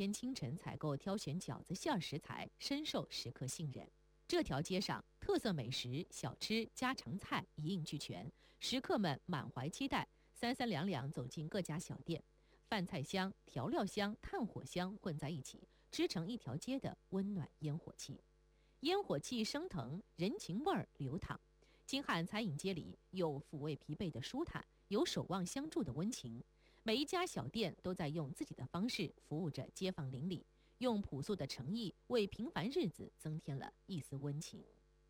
天清晨采购挑选饺子馅食材，深受食客信任。这条街上特色美食、小吃、家常菜一应俱全，食客们满怀期待，三三两两走进各家小店，饭菜香、调料香、炭火香混在一起，织成一条街的温暖烟火气。烟火气升腾，人情味儿流淌。京汉餐饮街里有抚慰疲惫的舒坦，有守望相助的温情。每一家小店都在用自己的方式服务着街坊邻里，用朴素的诚意为平凡日子增添了一丝温情。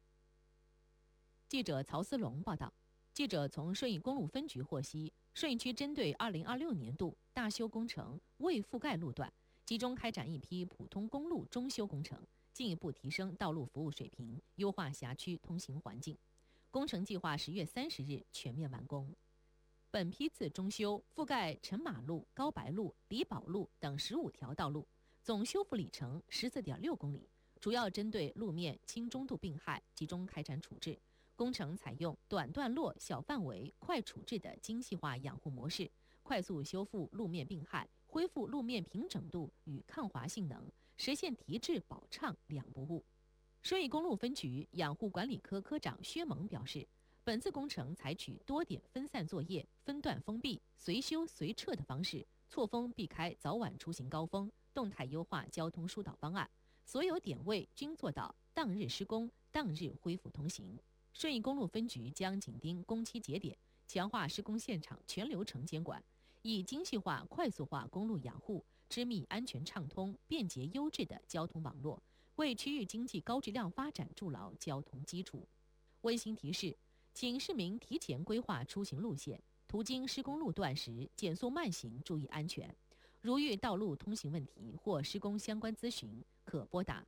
记者曹思龙报道，记者从顺义公路分局获悉，顺义区针对2026年度大修工程未覆盖路段，集中开展一批普通公路中修工程，进一步提升道路服务水平，优化辖区通行环境。工程计划10月30日全面完工。本批次中修覆盖陈马路、高白路、李宝路等15条道路，总修复里程14.6公里，主要针对路面轻中度病害集中开展处置。工程采用短段落、小范围、快处置的精细化养护模式，快速修复路面病害，恢复路面平整度与抗滑性能，实现提质保畅两不误。顺义公路分局养护管理科科长薛萌表示，本次工程采取多点分散作业、分段封闭、随修随撤的方式，错峰避开早晚出行高峰，动态优化交通疏导方案，所有点位均做到当日施工、当日恢复通行。顺义公路分局将紧盯工期节点，强化施工现场全流程监管，以精细化、快速化公路养护，织密安全畅通、便捷优质的交通网络，为区域经济高质量发展筑牢交通基础。温馨提示，请市民提前规划出行路线，途经施工路段时减速慢行，注意安全。如遇道路通行问题或施工相关咨询，可拨打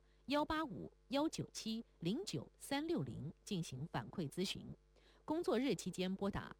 185-197-09360进行反馈咨询。工作日期间拨打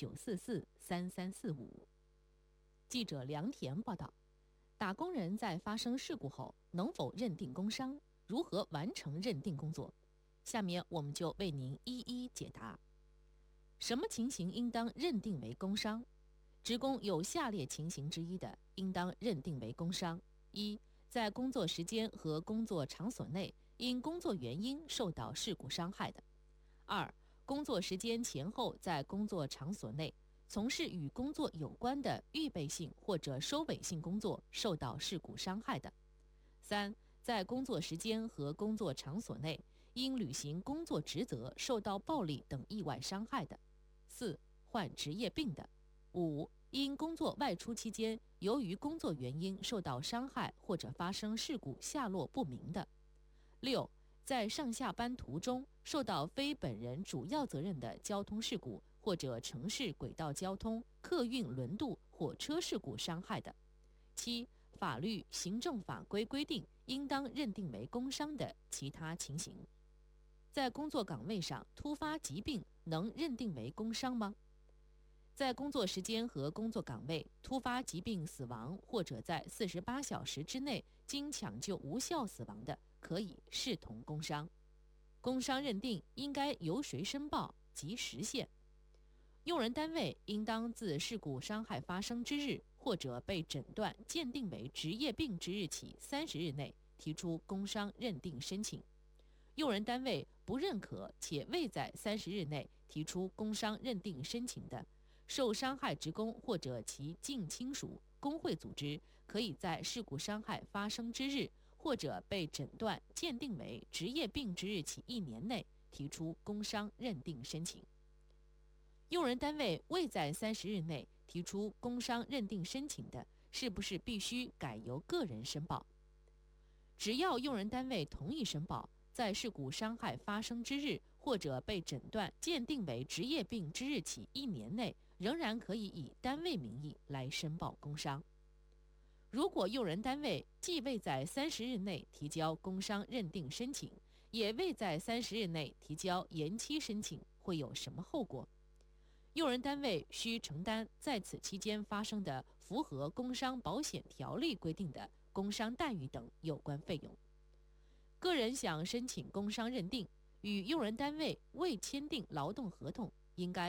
6944-3345。记者梁田报道，打工人在发生事故后能否认定工伤？如何完成认定工作？下面我们就为您一一解答。什么情形应当认定为工伤？职工有下列情形之一的，应当认定为工伤：一、在工作时间和工作场所内因工作原因受到事故伤害的；二、工作时间前后在工作场所内从事与工作有关的预备性或者收尾性工作受到事故伤害的；三、在工作时间和工作场所内因履行工作职责受到暴力等意外伤害的；四、患职业病的；五、因工作外出期间由于工作原因受到伤害或者发生事故下落不明的；六、在上下班途中受到非本人主要责任的交通事故或者城市轨道交通、客运轮渡、火车事故伤害的；七、法律、行政法规规定应当认定为工伤的其他情形。在工作岗位上突发疾病能认定为工伤吗？在工作时间和工作岗位突发疾病死亡，或者在48小时之内经抢救无效死亡的，可以视同工伤。工伤认定应该由谁申报及时限？用人单位应当自事故伤害发生之日或者被诊断鉴定为职业病之日起30日内提出工伤认定申请。用人单位不认可且未在30日内提出工伤认定申请的，受伤害职工或者其近亲属、工会组织，可以在事故伤害发生之日或者被诊断鉴定为职业病之日起1年内提出工伤认定申请。用人单位未在30日内提出工伤认定申请的，是不是必须改由个人申报？只要用人单位同意申报，在事故伤害发生之日或者被诊断鉴定为职业病之日起1年内，仍然可以以单位名义来申报工伤。如果用人单位既未在30日内提交工伤认定申请，也未在30日内提交延期申请，会有什么后果？用人单位需承担在此期间发生的符合工伤保险条例规定的工伤待遇等有关费用。个人想申请工伤认定，与用人单位未签订劳动合同，应该